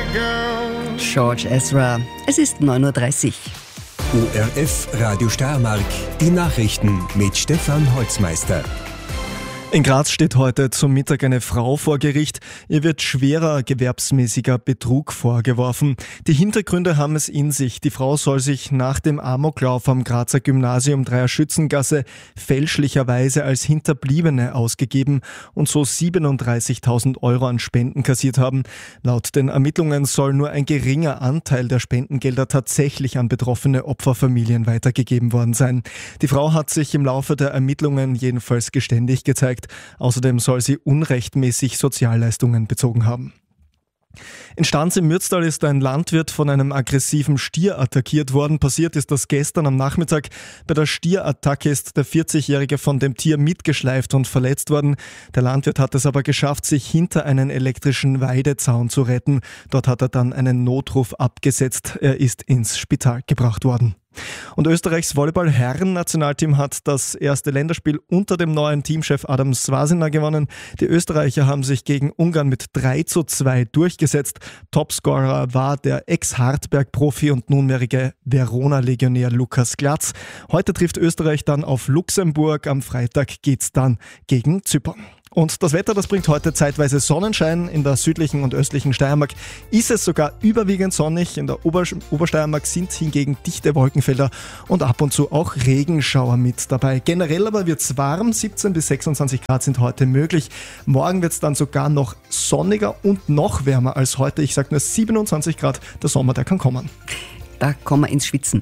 girl. George Ezra. Es ist 9:30 Uhr. ORF Radio Steiermark. Die Nachrichten mit Stefan Holzmeister. In Graz steht heute zum Mittag eine Frau vor Gericht. Ihr wird schwerer gewerbsmäßiger Betrug vorgeworfen. Die Hintergründe haben es in sich. Die Frau soll sich nach dem Amoklauf am Grazer Gymnasium Dreier-Schützengasse fälschlicherweise als Hinterbliebene ausgegeben und so 37.000 Euro an Spenden kassiert haben. Laut den Ermittlungen soll nur ein geringer Anteil der Spendengelder tatsächlich an betroffene Opferfamilien weitergegeben worden sein. Die Frau hat sich im Laufe der Ermittlungen jedenfalls geständig gezeigt. Außerdem soll sie unrechtmäßig Sozialleistungen bezogen haben. In Stanz im Mürztal ist ein Landwirt von einem aggressiven Stier attackiert worden. Passiert ist das gestern am Nachmittag. Bei der Stierattacke ist der 40-Jährige von dem Tier mitgeschleift und verletzt worden. Der Landwirt hat es aber geschafft, sich hinter einen elektrischen Weidezaun zu retten. Dort hat er dann einen Notruf abgesetzt. Er ist ins Spital gebracht worden. Und Österreichs Volleyball-Herren-Nationalteam hat das erste Länderspiel unter dem neuen Teamchef Adam Svasina gewonnen. Die Österreicher haben sich gegen Ungarn mit 3:2 durchgesetzt. Topscorer war der Ex-Hartberg-Profi und nunmehrige Verona-Legionär Lukas Glatz. Heute trifft Österreich dann auf Luxemburg. Am Freitag geht's dann gegen Zypern. Und das Wetter, das bringt heute zeitweise Sonnenschein. In der südlichen und östlichen Steiermark ist es sogar überwiegend sonnig. In der Obersteiermark sind hingegen dichte Wolkenfelder und ab und zu auch Regenschauer mit dabei. Generell aber wird es warm, 17 bis 26 Grad sind heute möglich. Morgen wird es dann sogar noch sonniger und noch wärmer als heute. Ich sage nur 27 Grad, der Sommer, der kann kommen. Da kommen wir ins Schwitzen.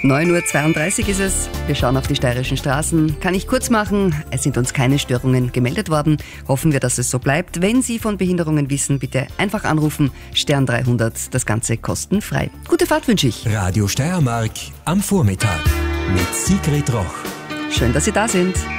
9:32 Uhr ist es. Wir schauen auf die steirischen Straßen. Kann ich kurz machen? Es sind uns keine Störungen gemeldet worden. Hoffen wir, dass es so bleibt. Wenn Sie von Behinderungen wissen, bitte einfach anrufen. Stern 300. Das Ganze kostenfrei. Gute Fahrt wünsche ich. Radio Steiermark am Vormittag mit Sigrid Roch. Schön, dass Sie da sind.